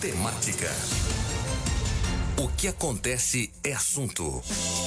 Temática. O que acontece é assunto.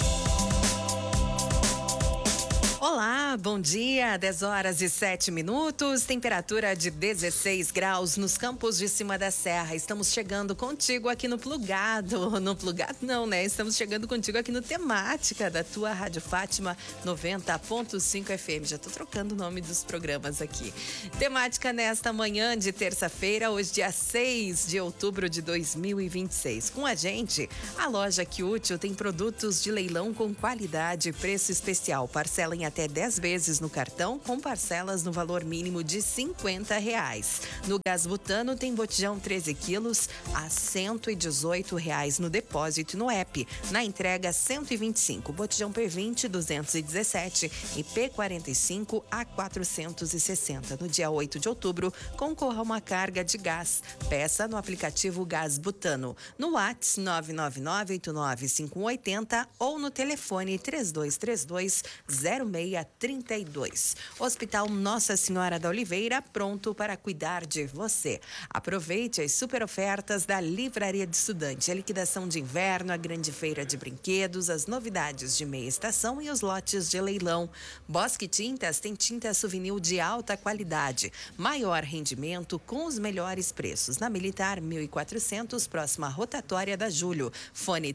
Olá, bom dia, 10h07, temperatura de 16 graus nos Campos de Cima da Serra. Estamos chegando contigo aqui no Plugado. No Plugado não, né? Estamos chegando contigo aqui no Temática da tua Rádio Fátima 90.5 FM. Já tô trocando o nome dos programas aqui. Temática nesta manhã de terça-feira, hoje dia 6 de outubro de 2026. Com a gente, a loja Que Útil tem produtos de leilão com qualidade e preço especial. Parcela em até 10 vezes no cartão, com parcelas no valor mínimo de R$50. No gás butano tem botijão 13 quilos a R$118 no depósito e no app. Na entrega, 125. Botijão P20, 217 e P45 a 460. No dia 8 de outubro, concorra a uma carga de gás. Peça no aplicativo Gás Butano. No WhatsApp 999-895180 ou no telefone 3232-0632. Hospital Nossa Senhora da Oliveira, pronto para cuidar de você. Aproveite as super ofertas da Livraria de Estudante, a liquidação de inverno, a grande feira de brinquedos, as novidades de meia estação e os lotes de leilão. Bosque Tintas tem tinta souvenir de alta qualidade, maior rendimento com os melhores preços. Na Militar 1400, próxima rotatória da Júlio. Fone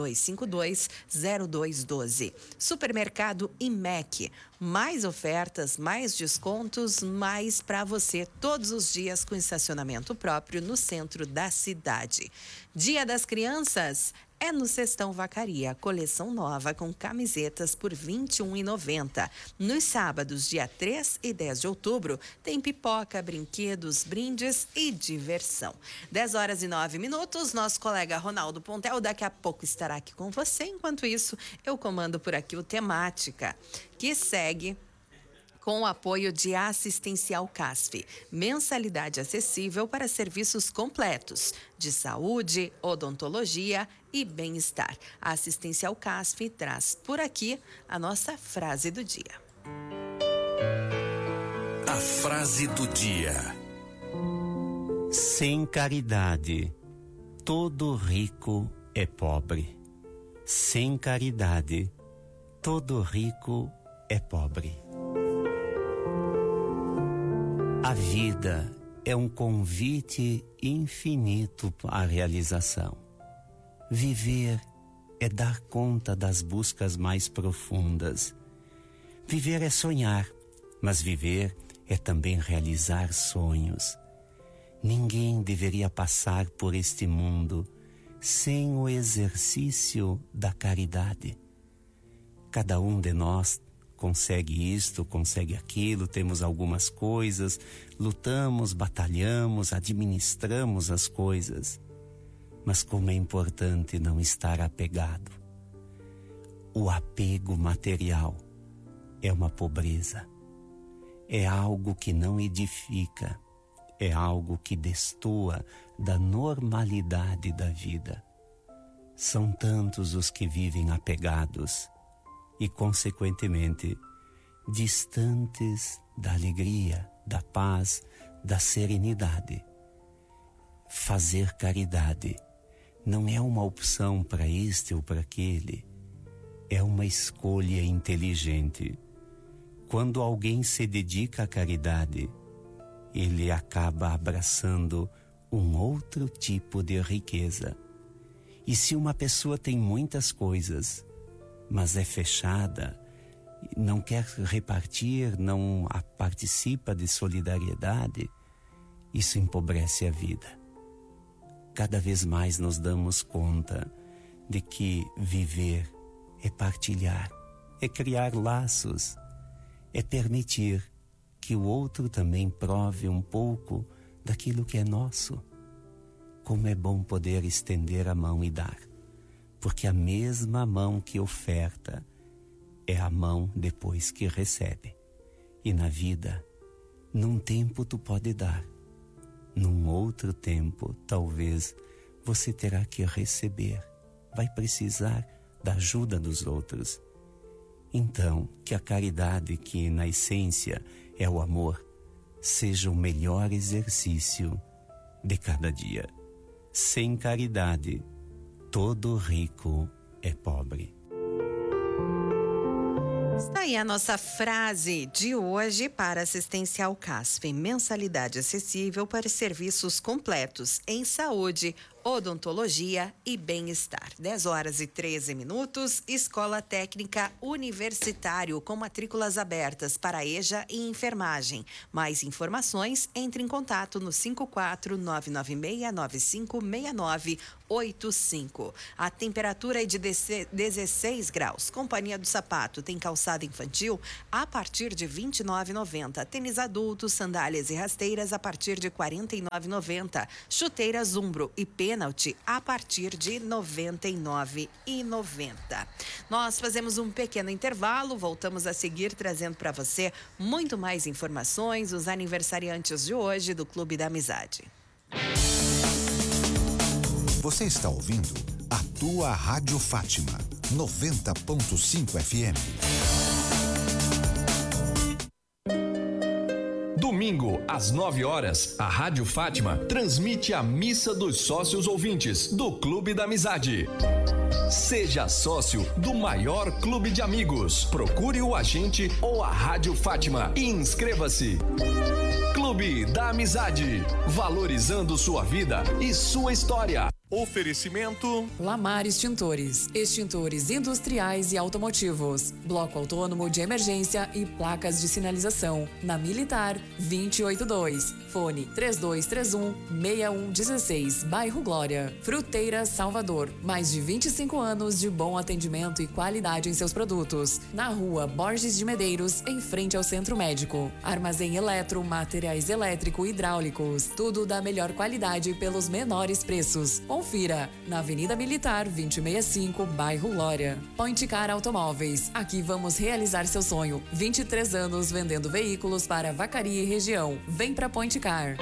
3252-0212. Supermercado IMEC. Mais ofertas, mais descontos, mais para você todos os dias com estacionamento próprio no centro da cidade. Dia das Crianças é no Cestão Vacaria, coleção nova com camisetas por R$21,90. Nos sábados, dia 3 e 10 de outubro, tem pipoca, brinquedos, brindes e diversão. 10h09, nosso colega Ronaldo Pontel daqui a pouco estará aqui com você. Enquanto isso, eu comando por aqui o Temática, que segue com o apoio de Assistencial CASF. Mensalidade acessível para serviços completos de saúde, odontologia e bem-estar. A Assistencial CASF traz por aqui a nossa frase do dia. A frase do dia. Sem caridade, todo rico é pobre. Sem caridade, todo rico é pobre. A vida é um convite infinito à realização. Viver é dar conta das buscas mais profundas. Viver é sonhar, mas viver é também realizar sonhos. Ninguém deveria passar por este mundo sem o exercício da caridade. Cada um de nós consegue isto, consegue aquilo, temos algumas coisas, lutamos, batalhamos, administramos as coisas. Mas como é importante não estar apegado. O apego material é uma pobreza. É algo que não edifica. É algo que destoa da normalidade da vida. São tantos os que vivem apegados e, consequentemente, distantes da alegria, da paz, da serenidade. Fazer caridade não é uma opção para este ou para aquele, é uma escolha inteligente. Quando alguém se dedica à caridade, ele acaba abraçando um outro tipo de riqueza. E se uma pessoa tem muitas coisas, mas é fechada, não quer repartir, não participa de solidariedade, isso empobrece a vida. Cada vez mais nos damos conta de que viver é partilhar, é criar laços, é permitir que o outro também prove um pouco daquilo que é nosso. Como é bom poder estender a mão e dar, porque a mesma mão que oferta é a mão depois que recebe. E na vida, num tempo tu pode dar, num outro tempo talvez você terá que receber, vai precisar da ajuda dos outros. Então, que a caridade, que na essência é o amor, seja o melhor exercício de cada dia. Sem caridade, todo rico é pobre. Está aí a nossa frase de hoje para Assistencial CASP. Mensalidade acessível para serviços completos em saúde, odontologia e bem-estar. 10h13, Escola Técnica Universitário com matrículas abertas para EJA e enfermagem. Mais informações, entre em contato no 54996956985. A temperatura é de 16 graus. Companhia do Sapato tem calçado infantil a partir de R$ 29,90. Tênis adultos, sandálias e rasteiras a partir de R$ 49,90. Chuteiras Umbro e pênalti a partir de R$ 99,90. Nós fazemos um pequeno intervalo, voltamos a seguir trazendo para você muito mais informações, os aniversariantes de hoje do Clube da Amizade. Você está ouvindo a tua Rádio Fátima, 90.5 FM. Domingo, às 9h, a Rádio Fátima transmite a Missa dos Sócios Ouvintes do Clube da Amizade. Seja sócio do maior clube de amigos. Procure o agente ou a Rádio Fátima e inscreva-se. Clube da Amizade, valorizando sua vida e sua história. Oferecimento Lamar Extintores, extintores industriais e automotivos, bloco autônomo de emergência e placas de sinalização, na Militar 282, fone 3231-6116, bairro Glória. Fruteira Salvador, mais de 25 anos de bom atendimento e qualidade em seus produtos, na rua Borges de Medeiros, em frente ao Centro Médico. Armazém Eletro, materiais elétrico e hidráulicos, tudo da melhor qualidade pelos menores preços. Confira, na Avenida Militar 265, bairro Glória. Point Car Automóveis, aqui vamos realizar seu sonho. 23 anos vendendo veículos para Vacaria e região. Vem pra Point Car.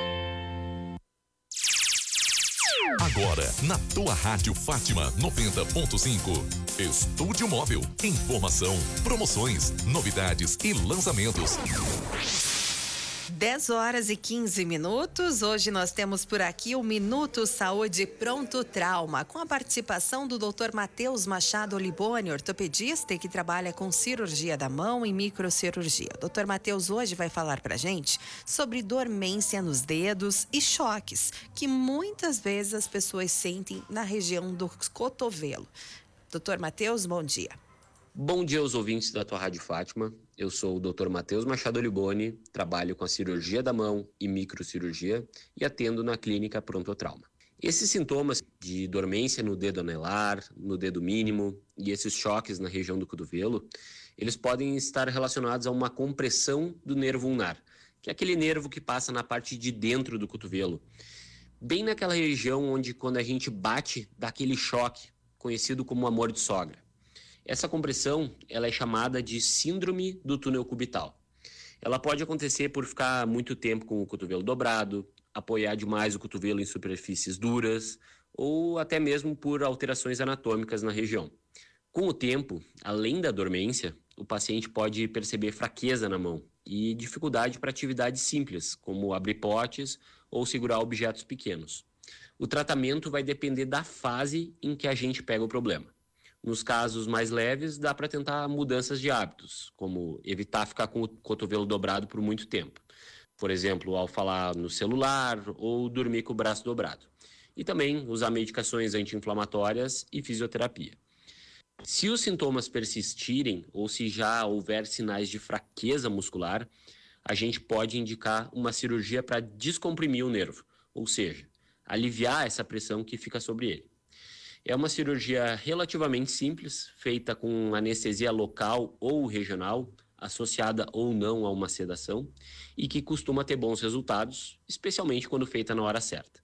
Agora, na tua Rádio Fátima 90.5. Estúdio Móvel. Informação, promoções, novidades e lançamentos. 10h15. Hoje nós temos por aqui o Minuto Saúde Pronto Trauma, com a participação do Dr. Matheus Machado Liboni, ortopedista que trabalha com cirurgia da mão e microcirurgia. O Dr. Matheus hoje vai falar pra gente sobre dormência nos dedos e choques, que muitas vezes as pessoas sentem na região do cotovelo. Dr. Matheus, bom dia. Bom dia aos ouvintes da tua Rádio Fátima. Eu sou o Dr. Matheus Machado Liboni, trabalho com a cirurgia da mão e microcirurgia e atendo na clínica Pronto Trauma. Esses sintomas de dormência no dedo anelar, no dedo mínimo e esses choques na região do cotovelo, eles podem estar relacionados a uma compressão do nervo ulnar, que é aquele nervo que passa na parte de dentro do cotovelo, bem naquela região onde quando a gente bate dá aquele choque, conhecido como amor de sogra. Essa compressão, ela é chamada de síndrome do túnel cubital. Ela pode acontecer por ficar muito tempo com o cotovelo dobrado, apoiar demais o cotovelo em superfícies duras ou até mesmo por alterações anatômicas na região. Com o tempo, além da dormência, o paciente pode perceber fraqueza na mão e dificuldade para atividades simples, como abrir potes ou segurar objetos pequenos. O tratamento vai depender da fase em que a gente pega o problema. Nos casos mais leves, dá para tentar mudanças de hábitos, como evitar ficar com o cotovelo dobrado por muito tempo. Por exemplo, ao falar no celular ou dormir com o braço dobrado. E também usar medicações anti-inflamatórias e fisioterapia. Se os sintomas persistirem ou se já houver sinais de fraqueza muscular, a gente pode indicar uma cirurgia para descomprimir o nervo, ou seja, aliviar essa pressão que fica sobre ele. É uma cirurgia relativamente simples, feita com anestesia local ou regional, associada ou não a uma sedação, e que costuma ter bons resultados, especialmente quando feita na hora certa.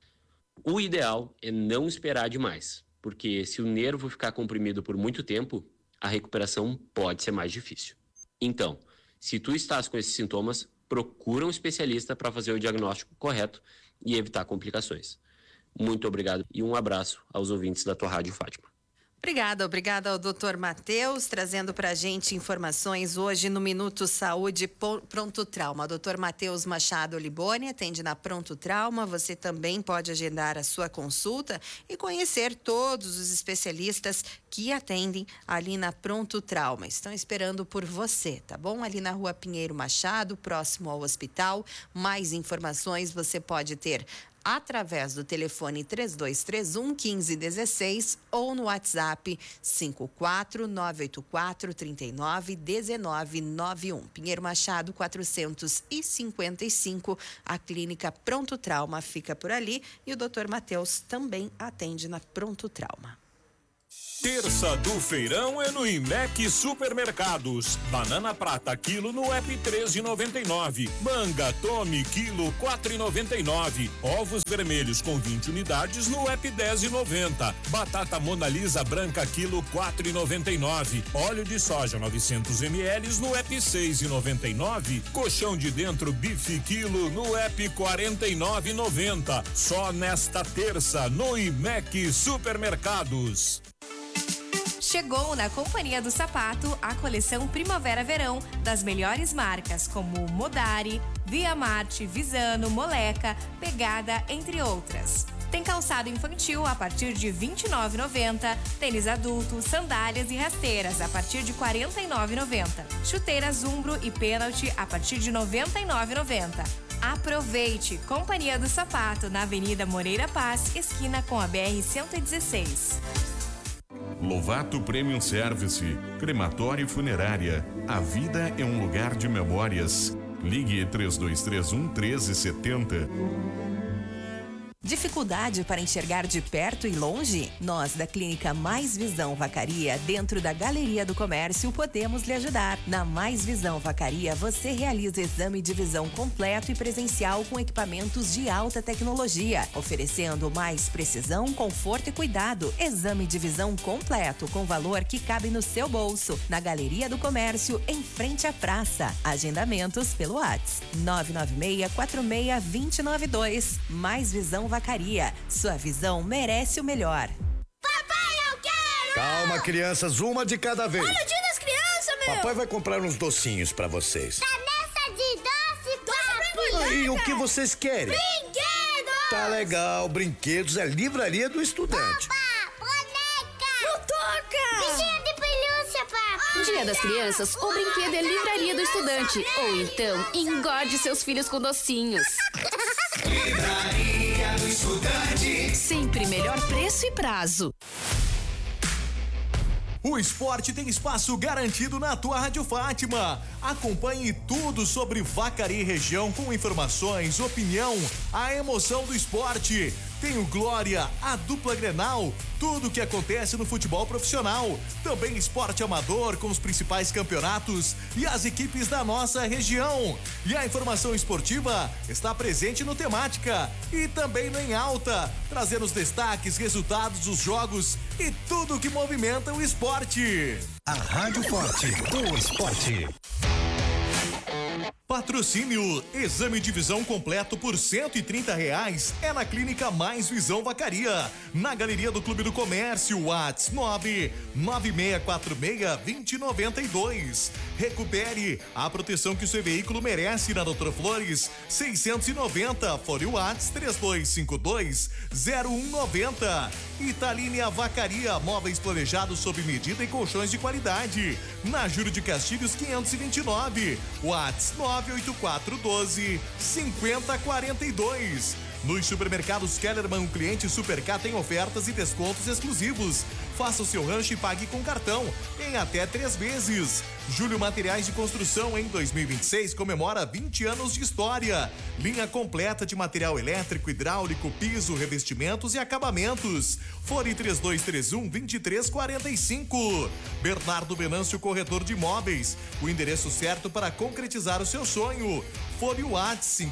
O ideal é não esperar demais, porque se o nervo ficar comprimido por muito tempo, a recuperação pode ser mais difícil. Então, se tu estás com esses sintomas, procura um especialista para fazer o diagnóstico correto e evitar complicações. Muito obrigado e um abraço aos ouvintes da tua Rádio Fátima. Obrigada ao Dr. Matheus, trazendo pra gente informações hoje no Minuto Saúde Pronto Trauma. Dr. Matheus Machado Liboni atende na Pronto Trauma. Você também pode agendar a sua consulta e conhecer todos os especialistas que atendem ali na Pronto Trauma. Estão esperando por você, tá bom? Ali na Rua Pinheiro Machado, próximo ao hospital. Mais informações você pode ter através do telefone 3231-1516 ou no WhatsApp 54984391991. Pinheiro Machado 455. A clínica Pronto Trauma fica por ali e o Dr. Matheus também atende na Pronto Trauma. Terça do feirão é no IMEC Supermercados. Banana prata quilo no app 13,99. Manga tome quilo 4,99. Ovos vermelhos com 20 unidades no app 10,90. Batata Mona Lisa branca quilo 4,99. Óleo de soja 900 ml no app 6,99. Colchão de dentro bife quilo no app 49,90. Só nesta terça no IMEC Supermercados. Chegou na Companhia do Sapato a coleção Primavera-Verão das melhores marcas como Modari, Via Marte, Visano, Moleca, Pegada, entre outras. Tem calçado infantil a partir de R$ 29,90, tênis adulto, sandálias e rasteiras a partir de R$ 49,90, chuteiras Umbro e Pênalti a partir de R$ 99,90. Aproveite! Companhia do Sapato na Avenida Moreira Paz, esquina com a BR-116. Lovato Premium Service, crematório e funerária. A vida é um lugar de memórias. Ligue 3231-1370. Dificuldade para enxergar de perto e longe? Nós, da Clínica Mais Visão Vacaria, dentro da Galeria do Comércio, podemos lhe ajudar. Na Mais Visão Vacaria, você realiza exame de visão completo e presencial com equipamentos de alta tecnologia, oferecendo mais precisão, conforto e cuidado. Exame de visão completo com valor que cabe no seu bolso. Na Galeria do Comércio, em frente à praça. Agendamentos pelo WhatsApp 996-46-2092. Mais Visão Vacaria. Sua visão merece o melhor. Papai, eu quero! Calma, crianças, uma de cada vez. Olha o dia das crianças, meu! Papai vai comprar uns docinhos pra vocês. Caneta de doce, papai! E o que vocês querem? Brinquedos! Tá legal, brinquedos é Livraria do Estudante. Papá, boneca! Não toca! Bichinho de pelúcia, papai! Dia das Crianças, o brinquedo é Livraria do Estudante. Ou então, engorde seus filhos com docinhos. Livraria do Estudante. Sempre melhor preço e prazo. O esporte tem espaço garantido na tua Rádio Fátima. Acompanhe tudo sobre Vacaria e região com informações, opinião, a emoção do esporte. Tem o Glória, a dupla Grenal, tudo o que acontece no futebol profissional. Também esporte amador com os principais campeonatos e as equipes da nossa região. E a informação esportiva está presente no Temática e também no Em Alta, trazendo os destaques, resultados dos jogos e tudo o que movimenta o esporte. A Rádio Forte do Esporte. Patrocínio, exame de visão completo por R$130 é na Clínica Mais Visão Vacaria, na Galeria do Clube do Comércio, WhatsApp 99646-2092. Recupere a proteção que o seu veículo merece na Doutor Flores 690, fone WhatsApp 3252-0190. Italínia Vacaria, móveis planejados sob medida e colchões de qualidade, na Júlio de Castilhos 529, WhatsApp 98412-5042. Nos supermercados Kellerman, o cliente Supercar tem ofertas e descontos exclusivos. Faça o seu rancho e pague com cartão em até 3 vezes. Júlio Materiais de Construção, em 2026, comemora 20 anos de história. Linha completa de material elétrico, hidráulico, piso, revestimentos e acabamentos. Fone 3231-2345. Bernardo Venâncio, corretor de imóveis. O endereço certo para concretizar o seu sonho. Fone WhatsApp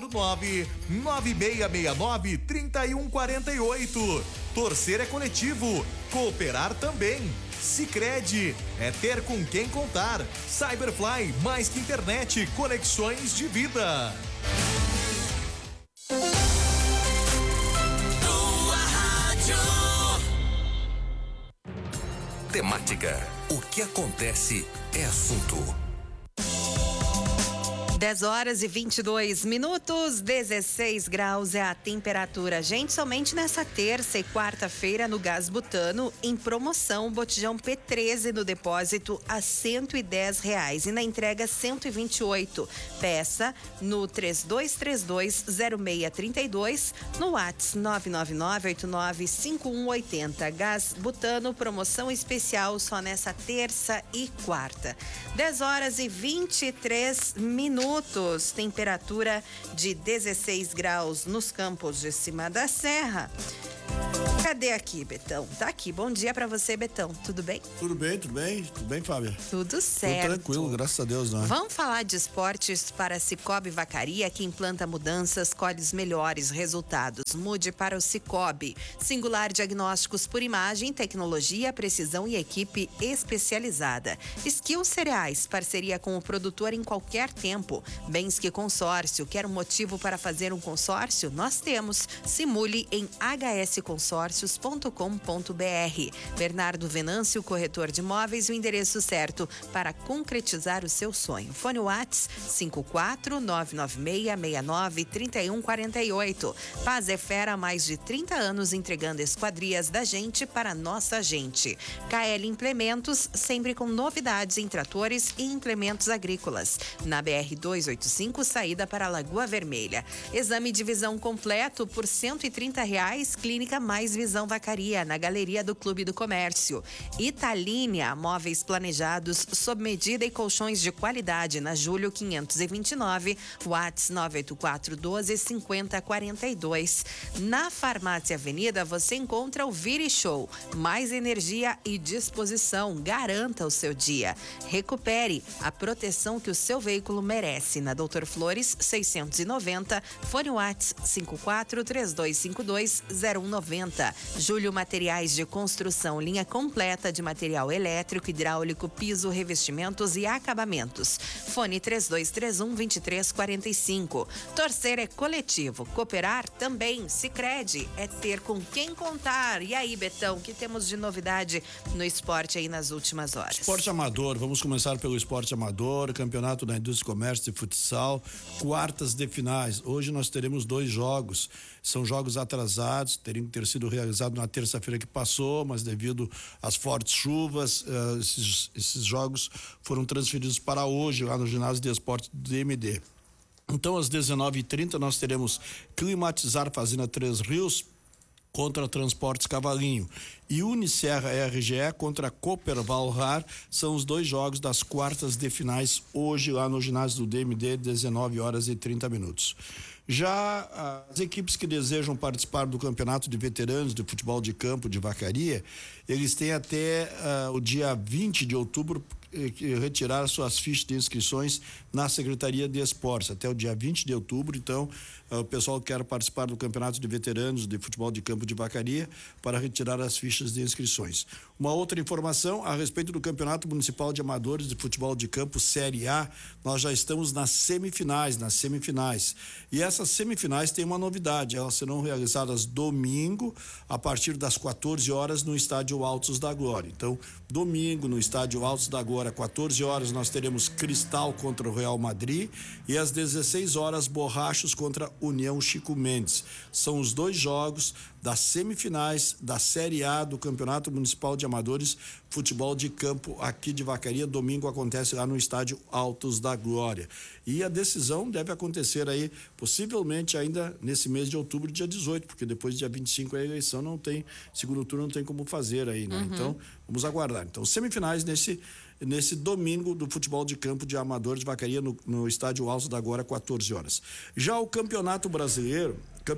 549-9669-3148. Torcer é coletivo, cooperar também. Sicredi é ter com quem contar. Cyberfly, mais que internet, conexões de vida. Temática. O que acontece é assunto. 10h22, 16 graus é a temperatura. Gente, somente nessa terça e quarta-feira no gás butano, em promoção, botijão P13 no depósito a R$110 e na entrega 128. Peça no 3232-0632, no WhatsApp 999895180. Gás butano, promoção especial só nessa terça e quarta. 10h23, temperatura de 16 graus nos campos de cima da serra. Cadê aqui, Betão? Tá aqui. Bom dia pra você, Betão. Tudo bem? Tudo bem, Fábia? Tudo certo. Tudo tranquilo, graças a Deus, não é? Vamos falar de esportes para Cicobi Vacaria, que implanta mudanças, colhe os melhores resultados. Mude para o Cicobi. Singular diagnósticos por imagem, tecnologia, precisão e equipe especializada. Skills Cereais, parceria com o produtor em qualquer tempo. Bensky Consórcio, quer um motivo para fazer um consórcio? Nós temos. Simule em hsconsórcios.com.br. Bernardo Venâncio, corretor de imóveis, o endereço certo para concretizar o seu sonho. Fone Whats 54996693148. Paz é Fera, há mais de 30 anos entregando esquadrias da gente para nossa gente. KL Implementos, sempre com novidades em tratores e implementos agrícolas. Na BR-285, saída para a Lagoa Vermelha. Exame de visão completo por R$130. Clínica Mais Visão Vacaria, na Galeria do Clube do Comércio. Italínia, móveis planejados sob medida e colchões de qualidade, na Júlio 529, WhatsApp 984125042. Na Farmácia Avenida você encontra o Vire Show, mais energia e disposição, garanta o seu dia. Recupere a proteção que o seu veículo merece, na Doutor Flores 690, fone WhatsApp 5432520190. Júlio Materiais de Construção, linha completa de material elétrico, hidráulico, piso, revestimentos e acabamentos. Fone 3231-2345. Torcer é coletivo, cooperar também. Sicredi é ter com quem contar. E aí, Betão, o que temos de novidade no esporte aí nas últimas horas? Esporte amador, vamos começar pelo esporte amador, campeonato da Indústria, Comércio e Futsal, quartas de finais. Hoje nós teremos 2 jogos. São jogos atrasados, teriam que ter sido realizados na terça-feira que passou, mas devido às fortes chuvas, esses jogos foram transferidos para hoje, lá no ginásio de esporte do DMD. Então, às 19h30, nós teremos Climatizar Fazenda 3 Rios contra Transportes Cavalinho e Unicerra RGE contra Cooper Valrar. São os 2 jogos das quartas de finais hoje lá no ginásio do DMD, 19h30. Já as equipes que desejam participar do campeonato de veteranos de futebol de campo de Vacaria, eles têm até o dia 20 de outubro retirar suas fichas de inscrições na Secretaria de Esportes, até o dia 20 de outubro. Então, o pessoal que quer participar do campeonato de veteranos de futebol de campo de Vacaria para retirar as fichas de inscrições. Uma outra informação a respeito do Campeonato Municipal de Amadores de Futebol de Campo Série A, nós já estamos nas semifinais. E essas semifinais têm uma novidade, elas serão realizadas domingo a partir das 14 horas no Estádio Altos da Glória. Então, domingo no Estádio Altos da Glória, 14 horas, nós teremos Cristal contra o Real Madrid e às 16 horas Borrachos contra União Chico Mendes. São os 2 jogos das semifinais da Série A do Campeonato Municipal de Amadores Futebol de Campo aqui de Vacaria. Domingo acontece lá no Estádio Altos da Glória. E a decisão deve acontecer aí, possivelmente ainda nesse mês de outubro, dia 18, porque depois dia 25 a eleição não tem, segundo turno não tem como fazer aí, né? Então, vamos aguardar. Então, semifinais nesse domingo do futebol de campo de Amadores de Vacaria no Estádio Altos da Glória, 14 horas. Já o Campeonato Brasileiro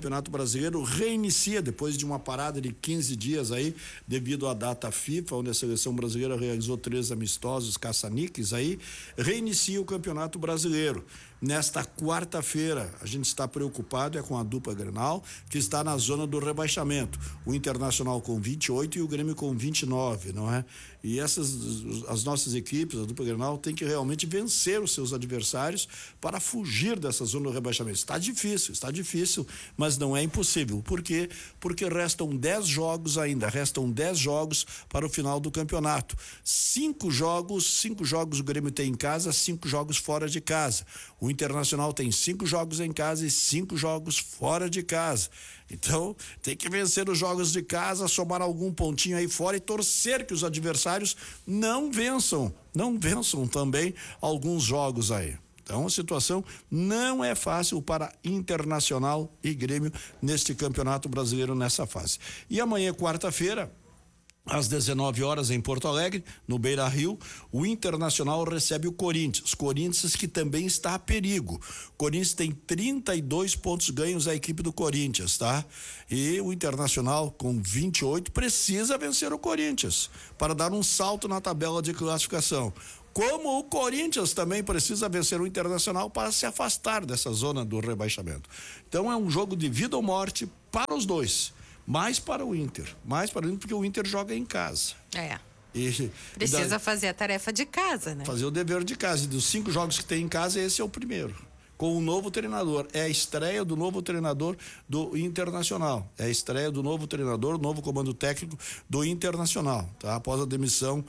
reinicia depois de uma parada de 15 dias aí, devido à data FIFA, onde a seleção brasileira realizou 3 amistosos caça-níqueis aí, reinicia o Campeonato Brasileiro. nesta quarta-feira. A gente está preocupado com a dupla Grenal, que está na zona do rebaixamento. O Internacional com 28 e o Grêmio com 29, não é? E as nossas equipes, a dupla Grenal, tem que realmente vencer os seus adversários para fugir dessa zona do rebaixamento. Está difícil, mas não é impossível. Por quê? Porque restam 10 jogos ainda, restam 10 jogos para o final do campeonato. 5 jogos o Grêmio tem em casa, 5 jogos fora de casa. O Internacional tem 5 jogos em casa e 5 jogos fora de casa. Então, tem que vencer os jogos de casa, somar algum pontinho aí fora e torcer que os adversários não vençam também alguns jogos aí. Então, a situação não é fácil para Internacional e Grêmio neste Campeonato Brasileiro nessa fase. E amanhã, quarta-feira, às 19 horas em Porto Alegre, no Beira-Rio, o Internacional recebe o Corinthians. Corinthians que também está a perigo. O Corinthians tem 32 pontos ganhos a equipe do Corinthians, tá? E o Internacional com 28 precisa vencer o Corinthians para dar um salto na tabela de classificação. Como o Corinthians também precisa vencer o Internacional para se afastar dessa zona do rebaixamento. Então é um jogo de vida ou morte para os dois. Mais para o Inter, porque o Inter joga em casa. Precisa fazer a tarefa de casa, né? Fazer o dever de casa. E dos 5 jogos que tem em casa, esse é o primeiro. Com o novo treinador. É a estreia do novo treinador do Internacional. É a estreia do novo treinador, novo comando técnico do Internacional, tá? Após a demissão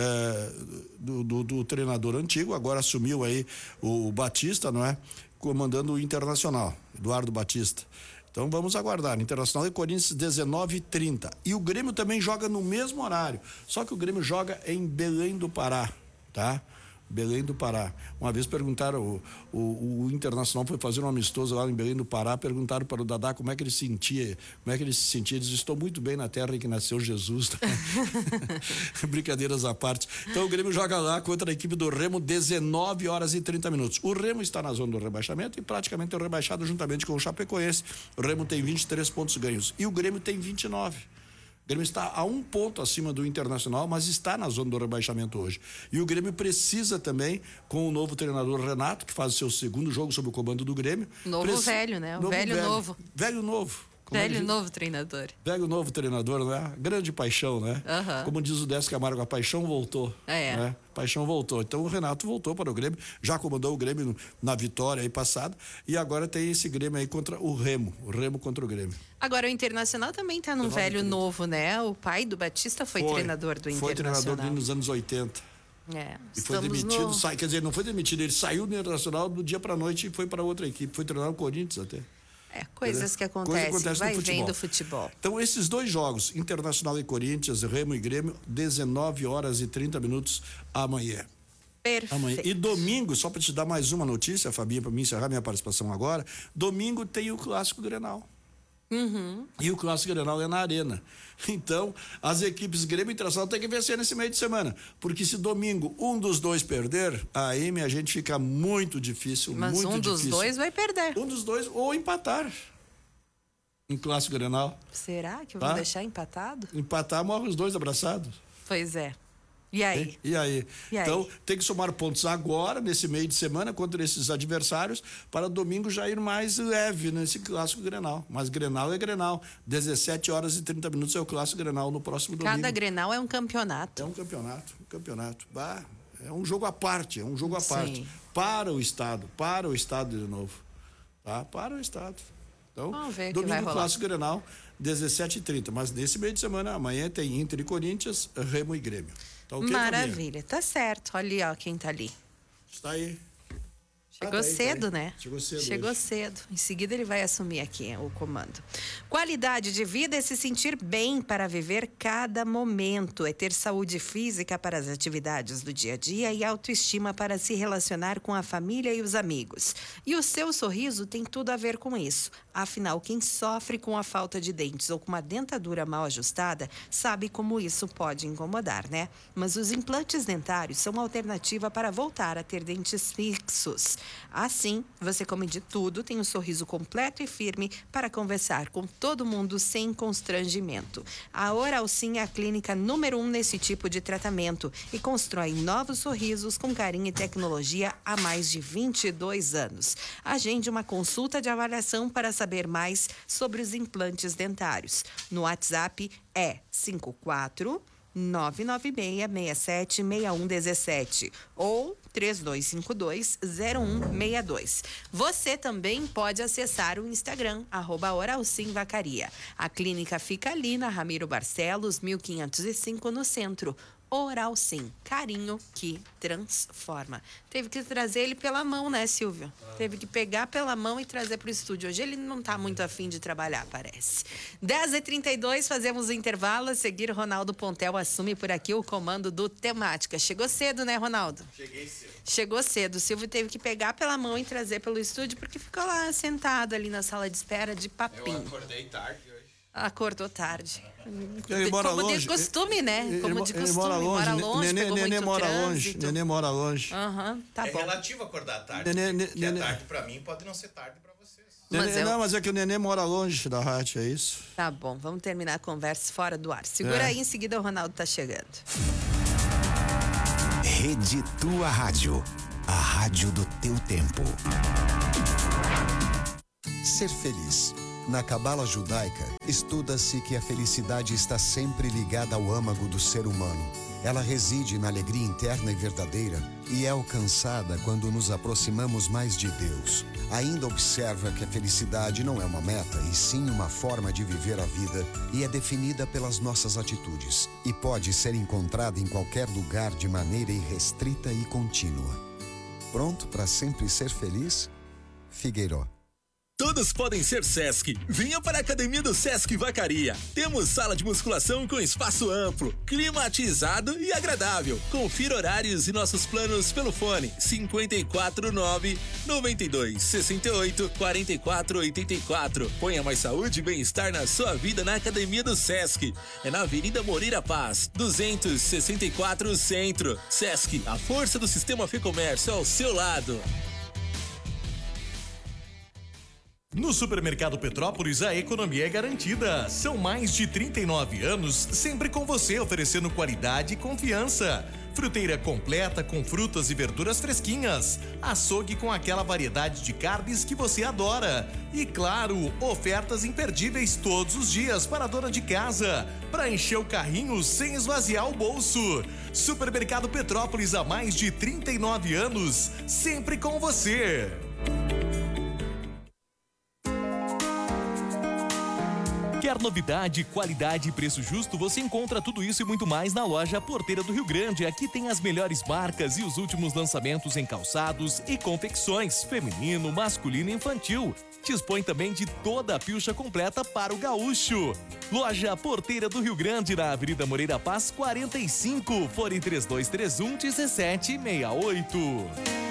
do treinador antigo, agora assumiu aí o Batista, não é? Comandando o Internacional, Eduardo Batista. Então vamos aguardar. Internacional e Corinthians 19h30. E o Grêmio também joga no mesmo horário. Só que o Grêmio joga em Belém do Pará, tá? Belém do Pará. Uma vez perguntaram, o Internacional foi fazer um amistoso lá em Belém do Pará, perguntaram para o Dadá como é que ele se sentia. Ele diz, estou muito bem na terra em que nasceu Jesus. Brincadeiras à parte. Então o Grêmio joga lá contra a equipe do Remo 19h30. O Remo está na zona do rebaixamento e praticamente é rebaixado juntamente com o Chapecoense. O Remo tem 23 pontos ganhos e o Grêmio tem 29. O Grêmio está a 1 ponto acima do Internacional, mas está na zona do rebaixamento hoje. E o Grêmio precisa também, com o novo treinador Renato, que faz o seu segundo jogo sob o comando do Grêmio. Velho, né? Velho novo. Velho novo. Velho novo treinador. Velho novo treinador, né? Grande paixão, né? Como diz o Décio Camargo, a paixão voltou. Né? Paixão voltou. Então o Renato voltou para o Grêmio, já comandou o Grêmio na vitória aí passada e agora tem esse Grêmio aí contra o Remo contra o Grêmio. Agora o Internacional também está num velho novo, né? O pai do Batista foi treinador do Internacional. Foi treinador nos anos 80. E foi demitido, quer dizer, não foi demitido, ele saiu do Internacional do dia para noite e foi para outra equipe, foi treinar o Corinthians até. Coisas que acontecem, vai vendo futebol. Então, esses 2 jogos, Internacional e Corinthians, Remo e Grêmio, 19h30 amanhã. Perfeito. Amanhã. E domingo, só para te dar mais uma notícia, Fabinha, para me encerrar minha participação agora, domingo tem o Clássico Grenal. E o Clássico Grenal é na Arena. Então, as equipes Grêmio e Internacional têm que vencer nesse meio de semana. Porque se domingo um dos dois perder, aí minha gente fica muito difícil. Mas muito dos difícil. Dois vai perder. Um dos dois ou empatar. Em Clássico Grenal. Será que eu vou deixar empatado? Empatar, morre os dois abraçados. Pois é. E aí? E aí? Então, tem que somar pontos agora, nesse meio de semana, contra esses adversários, para domingo já ir mais leve nesse Clássico Grenal. Mas Grenal é Grenal. 17h30 é o Clássico Grenal no próximo domingo. Cada Grenal é um campeonato. É um campeonato. É um jogo à parte, Para o Estado de novo. Tá? Para o Estado. Então, domingo Clássico Grenal, 17h30. Mas nesse meio de semana, amanhã tem Inter e Corinthians, Remo e Grêmio. Tá okay, maravilha, Fabinha? Tá certo. Olha aí, quem tá ali. Está aí. Chegou cedo, né? Chegou cedo. Em seguida ele vai assumir aqui o comando. Qualidade de vida é se sentir bem para viver cada momento. É ter saúde física para as atividades do dia a dia e autoestima para se relacionar com a família e os amigos. E o seu sorriso tem tudo a ver com isso. Afinal, quem sofre com a falta de dentes ou com uma dentadura mal ajustada sabe como isso pode incomodar, né? Mas os implantes dentários são uma alternativa para voltar a ter dentes fixos. Assim, você come de tudo, tem um sorriso completo e firme para conversar com todo mundo sem constrangimento. A Oral Sim é a clínica número 1 nesse tipo de tratamento e constrói novos sorrisos com carinho e tecnologia há mais de 22 anos. Agende uma consulta de avaliação para saber mais sobre os implantes dentários. No WhatsApp é 54996676117 ou 32520162. Você também pode acessar o Instagram, @OralSimVacaria. A clínica fica ali na Ramiro Barcelos, 1505, no centro. Oral Sim, carinho que transforma. Teve que trazer ele pela mão, né, Silvio? Teve que pegar pela mão e trazer para o estúdio. Hoje ele não tá muito afim de trabalhar, parece. 10h32, fazemos o intervalo. A seguir, Ronaldo Pontel assume por aqui o comando do Temática. Chegou cedo, né, Ronaldo? Cheguei cedo. Chegou cedo. O Silvio teve que pegar pela mão e trazer pelo estúdio, porque ficou lá sentado ali na sala de espera de papinho. Eu acordei tarde hoje. Acordou tarde. Ele mora como longe. de costume, né? Como de costume. Ele mora longe. Nenê mora longe. Nenê mora longe. Tá bom. É relativo acordar tarde. Que é tarde pra mim, pode não ser tarde pra vocês. Mas é que o Nenê mora longe da rádio, é isso? Tá bom, vamos terminar a conversa fora do ar. Segura aí, em seguida o Ronaldo tá chegando. Rede Tua Rádio, a rádio do teu tempo. Ser feliz. Na Cabala judaica, estuda-se que a felicidade está sempre ligada ao âmago do ser humano. Ela reside na alegria interna e verdadeira e é alcançada quando nos aproximamos mais de Deus. Ainda observa que a felicidade não é uma meta, e sim uma forma de viver a vida e é definida pelas nossas atitudes e pode ser encontrada em qualquer lugar de maneira irrestrita e contínua. Pronto para sempre ser feliz? Figueiró. Todos podem ser Sesc. Venha para a Academia do Sesc Vacaria. Temos sala de musculação com espaço amplo, climatizado e agradável. Confira horários e nossos planos pelo fone 549-9268-4484. Ponha mais saúde e bem-estar na sua vida na Academia do Sesc. É na Avenida Moreira Paz, 264 Centro. Sesc, a força do sistema Fê Comércio ao seu lado. No Supermercado Petrópolis, a economia é garantida. São mais de 39 anos, sempre com você, oferecendo qualidade e confiança. Fruteira completa com frutas e verduras fresquinhas. Açougue com aquela variedade de carnes que você adora. E claro, ofertas imperdíveis todos os dias para a dona de casa, para encher o carrinho sem esvaziar o bolso. Supermercado Petrópolis, há mais de 39 anos, sempre com você. Quer novidade, qualidade e preço justo? Você encontra tudo isso e muito mais na loja Porteira do Rio Grande. Aqui tem as melhores marcas e os últimos lançamentos em calçados e confecções, feminino, masculino e infantil. Dispõe também de toda a pilcha completa para o gaúcho. Loja Porteira do Rio Grande, na Avenida Moreira Paz, 45, fone 3231-1768.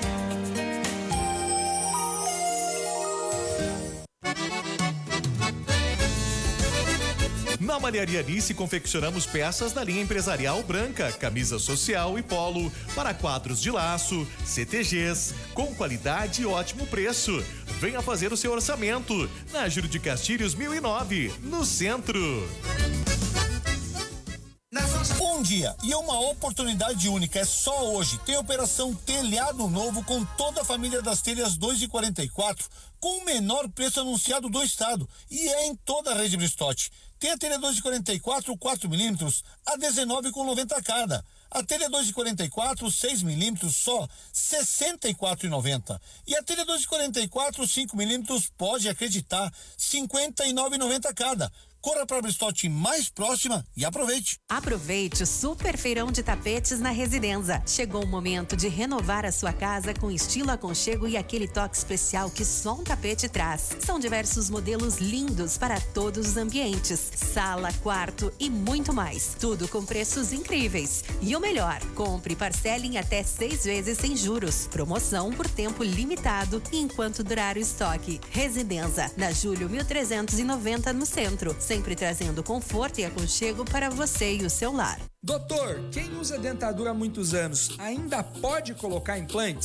Na Malharia Alice, confeccionamos peças da linha empresarial branca, camisa social e polo, para quadros de laço, CTGs, com qualidade e ótimo preço. Venha fazer o seu orçamento, na Júlio de Castilhos 1009, no centro. Um dia e uma oportunidade única, é só hoje. Tem operação Telhado Novo com toda a família das telhas 2 e 44, com o menor preço anunciado do estado, e é em toda a rede Bristotti. Tem a telha 2 de 44, 4 milímetros, a 19,90 cada. A telha 2 de 44, 6 milímetros, só 64,90. E a telha 2 de 44, 5 milímetros, pode acreditar, 59,90 cada. Corra para a Bristotti mais próxima e aproveite. Aproveite o Super Feirão de Tapetes na Residenza. Chegou o momento de renovar a sua casa com estilo, aconchego e aquele toque especial que só um tapete traz. São diversos modelos lindos para todos os ambientes, sala, quarto e muito mais. Tudo com preços incríveis. E o melhor, compre e parcele em até 6 vezes sem juros. Promoção por tempo limitado enquanto durar o estoque. Residenza, na Júlio 1390, no centro. Sempre trazendo conforto e aconchego para você e o seu lar. Doutor, quem usa dentadura há muitos anos ainda pode colocar implantes?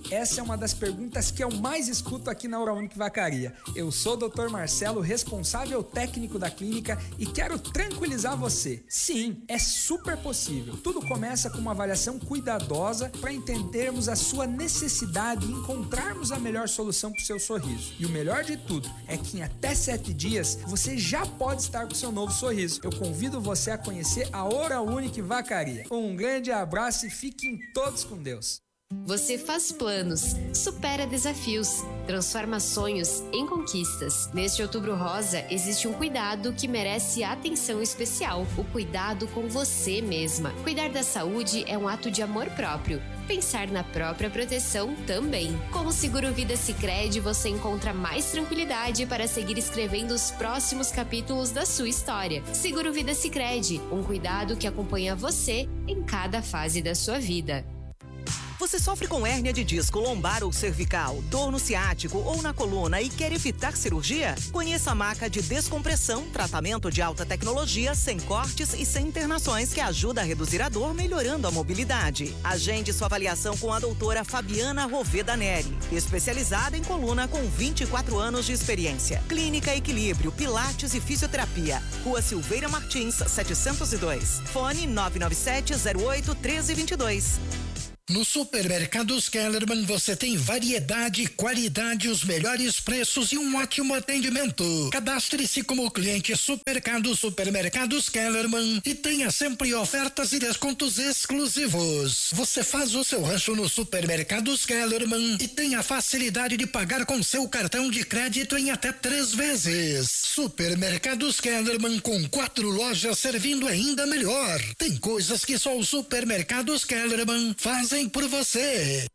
Essa é uma das perguntas que eu mais escuto aqui na Oraúnic Vacaria. Eu sou o Dr. Marcelo, responsável técnico da clínica, e quero tranquilizar você. Sim, é super possível. Tudo começa com uma avaliação cuidadosa para entendermos a sua necessidade e encontrarmos a melhor solução para o seu sorriso. E o melhor de tudo é que em até 7 dias você já pode estar com seu novo sorriso. Eu convido você a conhecer a Oraúnic Vacaria. Um grande abraço e fiquem todos com Deus. Você faz planos, supera desafios, transforma sonhos em conquistas. Neste Outubro Rosa, existe um cuidado que merece atenção especial: o cuidado com você mesma. Cuidar da saúde é um ato de amor próprio. Pensar na própria proteção também. Com o Seguro Vida Sicredi, você encontra mais tranquilidade para seguir escrevendo os próximos capítulos da sua história. Seguro Vida Sicredi, um cuidado que acompanha você em cada fase da sua vida. Você sofre com hérnia de disco lombar ou cervical, dor no ciático ou na coluna e quer evitar cirurgia? Conheça a maca de descompressão, tratamento de alta tecnologia, sem cortes e sem internações, que ajuda a reduzir a dor, melhorando a mobilidade. Agende sua avaliação com a doutora Fabiana Roveda Neri, especializada em coluna com 24 anos de experiência. Clínica Equilíbrio, Pilates e Fisioterapia. Rua Silveira Martins, 702. Fone 997-08-1322. No Supermercados Kellerman você tem variedade, qualidade, os melhores preços e um ótimo atendimento. Cadastre-se como cliente Supermercados Kellerman e tenha sempre ofertas e descontos exclusivos. Você faz o seu rancho no Supermercados Kellerman e tem a facilidade de pagar com seu cartão de crédito em até 3 vezes. Supermercados Kellerman, com 4 lojas servindo ainda melhor. Tem coisas que só os Supermercados Kellerman fazem por você.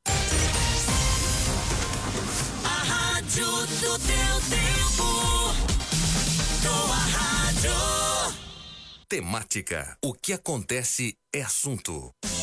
A rádio do teu tempo. Tua rádio. Temática. O que acontece é assunto.